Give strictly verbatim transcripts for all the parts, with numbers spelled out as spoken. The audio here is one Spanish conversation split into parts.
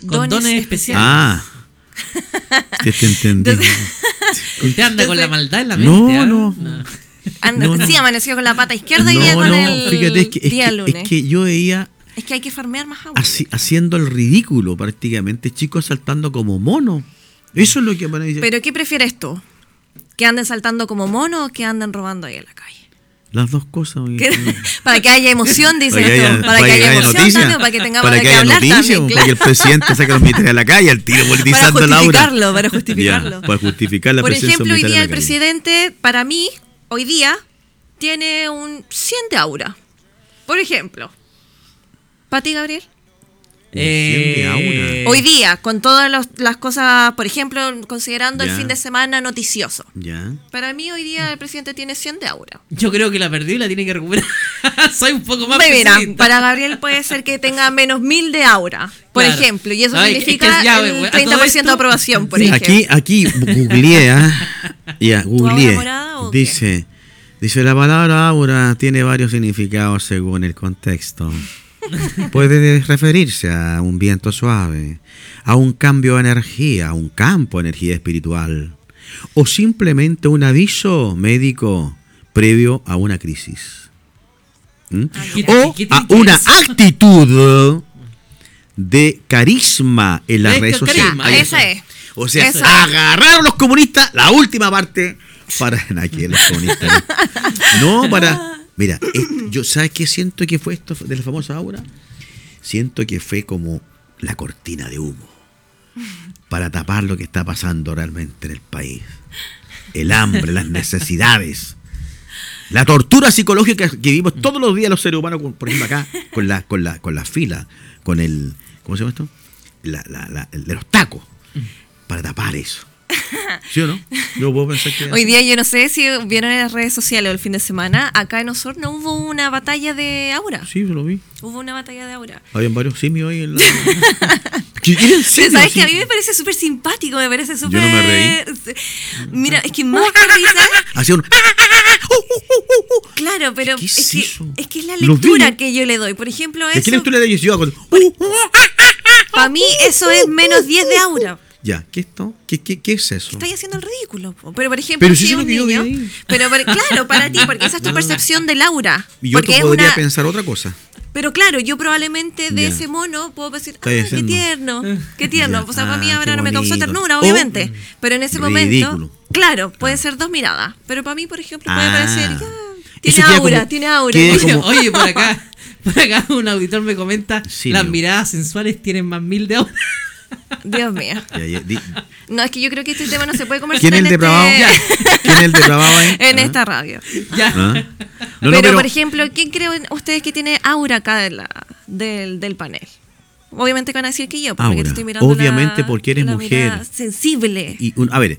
Con dones, dones especiales. Ah, que te entendí. Usted anda con la maldad en la mente. No, ¿eh? no. no. Anda, No, no. Sí, amaneció con la pata izquierda y No, día con no, el fíjate, es que, es, día que, lunes. es que yo veía Es que hay que farmear más agua. así, haciendo el ridículo prácticamente, chicos saltando como mono. Eso es lo que aparece. ¿Pero qué prefieres tú? ¿Que anden saltando como monos o que anden robando ahí en la calle? Las dos cosas. Oye. ¿Qué? Para que haya emoción, dices Para que haya, tú. Para que haya emoción noticia, también, para que tengamos para de que qué haya hablar noticias, también, para claro. que el presidente saque los militares a la calle, al tiro Para politizando la aura. justificarlo, para justificarlo. Ya, para justificar la Por presencia ejemplo, hoy militar día en el la calle. presidente, para mí, hoy día, tiene un cien de aura. Por ejemplo, ¿para ti, Gabriel? Un cien de aura. Hoy día, con todas los- las cosas, por ejemplo, considerando Ya. el fin de semana noticioso. Ya. Para mí, hoy día el presidente tiene cien de aura. Yo creo que la perdió y la tiene que recuperar. Soy un poco más Mira, pesimista. para Gabriel puede ser que tenga menos mil de aura, por Claro. ejemplo, y eso Ay, es significa que ya, el güey, a treinta por ciento de todo esto- aprobación, por Sí, ejemplo. aquí, aquí googleé, ¿ah? Ya, googleé. morada o qué? Dice, dice la palabra aura tiene varios significados según el contexto. Puede referirse a un viento suave, a un cambio de energía, a un campo de energía espiritual, o simplemente un aviso médico previo a una crisis. ¿Mm? ¿Qué- O qué tiene a que una ver eso? actitud de carisma en las Es redes que sociales. carisma, Ahí esa está. es. O sea, Eso es. agarraron los comunistas la última parte para aquí los comunistas. No, para mira, es- yo ¿sabes qué siento que fue esto de la famosa aura? Siento que fue como la cortina de humo para tapar lo que está pasando realmente en el país. El hambre, las necesidades, la tortura psicológica que vivimos todos los días los seres humanos, con- por ejemplo acá, con la, con la, con la fila, con el, ¿cómo se llama esto? La, la, la- el de los tacos, para tapar eso. ¿Sí o no? Yo puedo pensar que... Hoy día yo no sé si vieron en las redes sociales o el fin de semana, acá en Osorno hubo una batalla de aura. Sí, yo lo vi. Hubo una batalla de aura. Habían varios simios ahí en la... ¿Qué quieren simios? ¿Sabes que a Sí. mí me parece súper simpático? Me parece súper... no me reí. Mira, es que más que risa... Hacía un... Claro, pero ¿Qué es, es que, eso? es que es la Los lectura vi. que yo le doy. Por ejemplo, ¿De qué eso... lectura de ellos iba con... Para mí eso es menos diez de aura. Ya, ¿qué es esto? ¿Qué, qué, qué es eso? Estáis haciendo el ridículo. po. Pero por ejemplo, Pero si si eso un es lo que yo vi niño... ahí. Pero por- claro, para ti, porque esa es tu percepción del aura. Y yo Porque es podría una... pensar otra cosa. Pero claro, yo probablemente de Ya. ese mono puedo decir, Está ah, qué diciendo. tierno, qué tierno. Ya. O sea, para mí Ah, ahora qué no me causó bonito. ternura, O obviamente. Pero en ese ridículo. momento, claro, puede ser dos miradas. Pero para mí, por ejemplo, puede Ah. parecer, ya, Eso tiene queda aura, como- tiene aura. queda Oye, como- oye, por acá, por acá un auditor me comenta, Sí, las no. miradas sensuales tienen más mil de aura. Dios mío. Ya, ya, di- No, es que yo creo que este tema no se puede conversar ¿Quién es el en, depravado? este- ¿Quién es el depravado ahí? en ¿Ah? esta radio. Ya. ¿Ah? No, no, pero, pero- por ejemplo, ¿quién creen ustedes que tiene aura acá de la, del, del panel? Obviamente que van a decir que yo, porque Aura. te estoy mirando Obviamente la- porque eres la mujer. mirada sensible. Y un- a ver,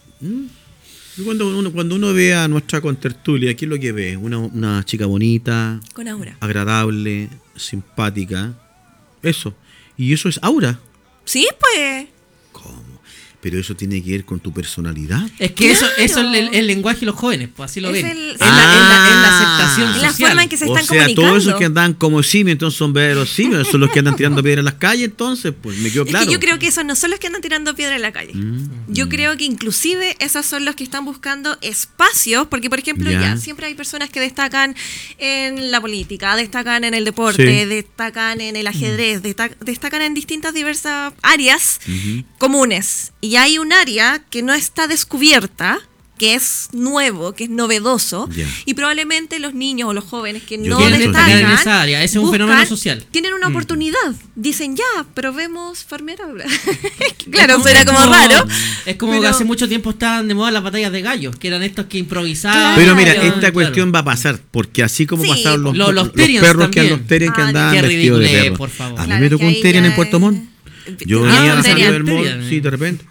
¿mm? cuando uno, cuando uno ve a nuestra contertulia, ¿qué es lo que ve? Una, una chica bonita, Con aura. agradable, simpática. Eso. Y eso es aura. Sí, pues. ¿Cómo? Pero eso tiene que ver con tu personalidad. Es que eso, Claro. eso es el, el lenguaje de los jóvenes, pues así lo Es ven. el- es, la, es la- es la aceptación Es la social. forma en que se O están sea, comunicando. todos esos que andan como simios, entonces son verdaderos simios, esos son los que andan tirando piedras en las calles, entonces, pues me quedó Es claro. que yo creo que esos no son los que andan tirando piedra en la calle. Mm. Yo creo que inclusive esos son los que están buscando espacios, porque por ejemplo Ya. ya, siempre hay personas que destacan en la política, destacan en el deporte, Sí. destacan en el ajedrez, desta- destacan en distintas diversas áreas Ujú. comunes. Y hay un área que no está descubierta, que es nuevo, que es novedoso, Ya. y probablemente los niños o los jóvenes que Yo no quiero destacan destacar en esa área. Ese es un buscan- fenómeno social. tienen una Mm. oportunidad. Dicen, ya, pero vemos farmear ahora. Claro, Es suena como raro. Es como pero- que hace mucho tiempo estaban de moda las batallas de gallos, que eran estos que improvisaban. Pero mira, Claro. esta Claro. cuestión va a pasar, porque así como Sí, pasaron los, Los- los los Terians perros que, también. los Terians que Ah, andaban qué vestidos de ridiculez, perro. por favor. A mí Claro, me tocó que un ahí Terian ya en Puerto Montt. es- Yo Ah, venía un saliendo Terian. del mall, Terian. sí, de repente.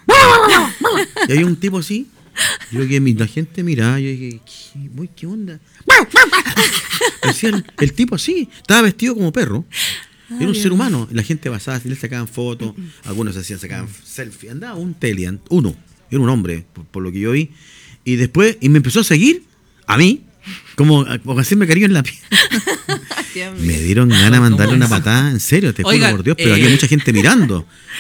Y hay un tipo así. Yo que mi- la gente miraba, yo dije, ¿qué, uy, ¿qué onda? Decía el, el tipo así, estaba vestido como perro. Era un ser humano. La gente pasaba, le sacaban fotos, algunos hacían, sacaban selfie. Andaba un Telian, uno, era un hombre, por, por lo que yo vi. Y después, y me empezó a seguir, a mí, como, como hacerme cariño en la piel. Dios mío. Me dieron ganas de mandarle una patada, en serio, te juro Oiga, por Dios, pero eh, había mucha gente mirando.